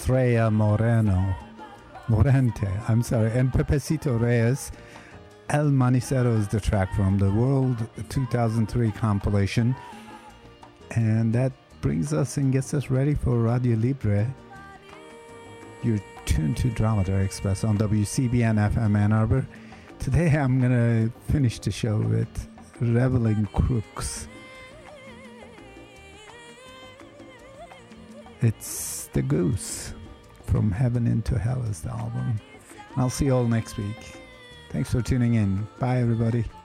Freya Morente, I'm sorry, and Pepecito Reyes. El Manicero is the track from the World 2003 compilation. And that brings us and gets us ready for Radio Libre. You're tuned to Dromedary Express on WCBN FM Ann Arbor. Today I'm going to finish the show with Reveling Crooks. It's The Goose. From Heaven into Hell is the album. And I'll see you all next week. Thanks for tuning in. Bye, everybody.